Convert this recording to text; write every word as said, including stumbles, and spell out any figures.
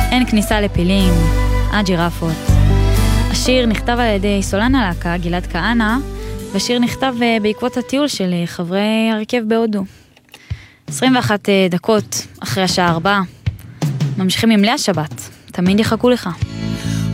אין כניסה לפילים, הג'ירפות. השיר נכתב על ידי סולן הלהקה, גלעד כהנא, והשיר נכתב בעקבות הטיול של חברי הרכב בהודו. עשרים ואחת דקות אחרי השעה ארבע, ממשיכים עם לאה שבת, תמיד יחכו לך.